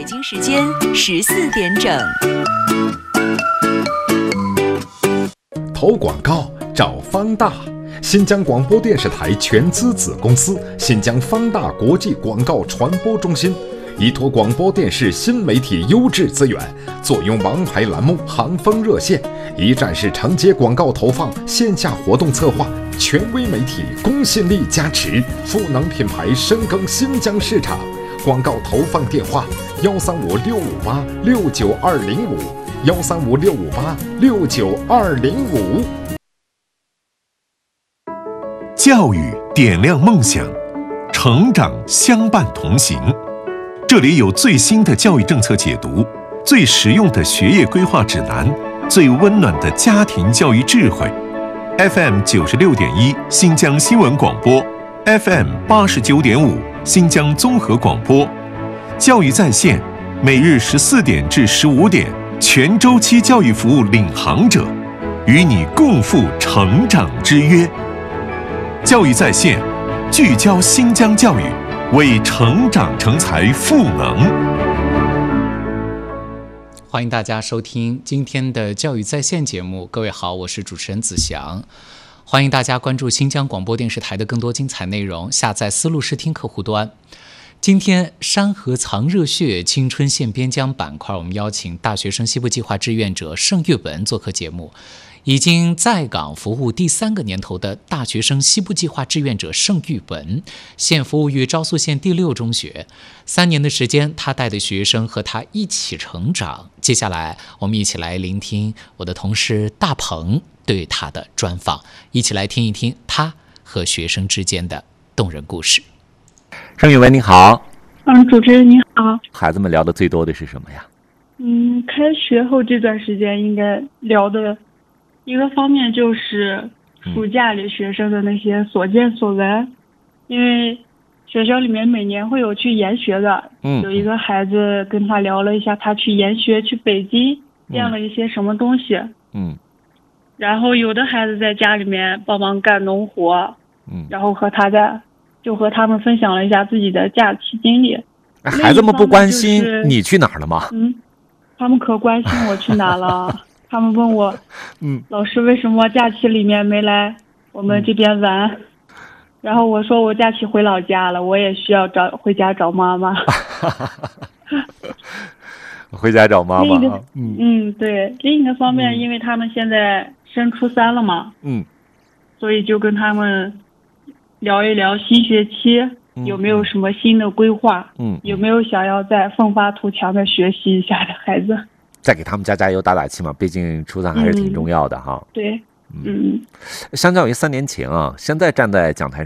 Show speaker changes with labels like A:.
A: 北京时间14点整。
B: 投广告找方大，新疆广播电视台全资子公司新疆方大国际广告传播中心，依托广播电视新媒体优质资源，坐拥王牌栏目行风热线，一站式承接广告投放、线下活动策划，权威媒体公信力加持，赋能品牌深耕新疆市场。广告投放电话：135-658-69205，135-658-69205。
C: 教育点亮梦想，成长相伴同行。这里有最新的教育政策解读，最实用的学业规划指南，最温暖的家庭教育智慧。FM 96.1新疆新闻广播， FM 89.5新疆综合广播，教育在线，每日14点至15点，全周期教育服务领航者，与你共赴成长之约。教育在线，聚焦新疆教育，为成长成才赋能。
D: 欢迎大家收听今天的教育在线节目。各位好，我是主持人子祥。欢迎大家关注新疆广播电视台的更多精彩内容，下载丝路视听客户端。今天山河藏热血青春现边疆板块，我们邀请大学生西部计划志愿者盛玉文做客节目。已经在岗服务第3个年头的大学生西部计划志愿者盛玉文，现服务于昭肃县第6中学。3年的时间，他带的学生和他一起成长。接下来，我们一起来聆听我的同事大鹏对他的专访，一起来听一听他和学生之间的动人故事。
E: 盛玉文，你好。
F: 主持人你好。
E: 孩子们聊的最多的是什么呀？
F: 开学后这段时间应该聊的一个方面就是暑假里学生的那些所见所闻，因为学校里面每年会有去研学的，有一个孩子跟他聊了一下他去研学去北京练了一些什么东西，然后有的孩子在家里面帮忙干农活，然后和他们分享了一下自己的假期经历。
E: 孩子们不关心你去哪儿了吗？
F: 他们可关心我去哪了。他们问我，老师为什么假期里面没来我们这边玩？然后我说我假期回老家了，我也需要回家找妈妈。
E: 回家找妈妈。
F: 对。另一个方面，因为他们现在升初3了嘛，所以就跟他们聊一聊新学期有没有什么新的规划，有没有想要再奋发图强的学习一下的孩子。
E: 再给他们加油打打气嘛，毕竟初3还是挺重要的哈。
F: 对，
E: 相较于3年前啊，现在站在讲台